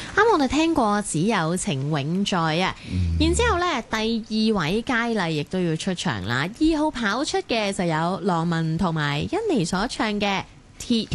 啱我哋聽過只有情永在啊，然之後呢，第二位佳麗亦都要出場啦。2號跑出嘅就有羅文同埋甄妮所唱嘅鐵